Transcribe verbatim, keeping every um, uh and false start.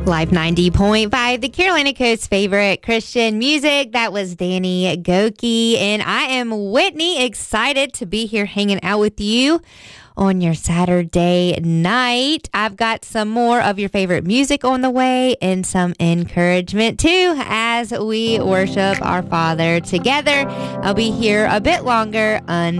Live ninety point five, the Carolina Coast's favorite Christian music. That was Danny Gokey, and I am Whitney, excited to be here hanging out with you on your Saturday night. I've got some more of your favorite music on the way and some encouragement too as we worship our Father together. I'll be here a bit longer